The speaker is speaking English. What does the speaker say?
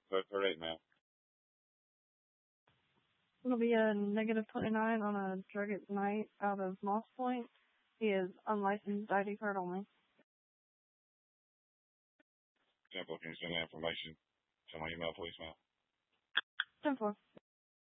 38, ma'am. It'll be a -29 on a drug at night out of Moss Point. He is unlicensed, ID card only. 10-4, can you send that information to my email, please, ma'am? 10-4.